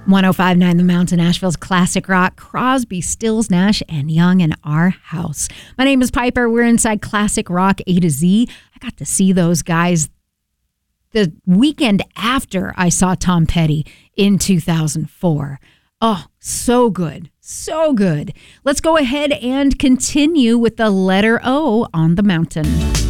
105.9 The Mountain, Nashville's classic rock. Crosby, Stills, Nash, and Young in our house. My name is Piper. We're inside classic rock A to Z. I got to see those guys the weekend after I saw Tom Petty in 2004. Oh, so good. So good. Let's go ahead and continue with the letter O on the mountain.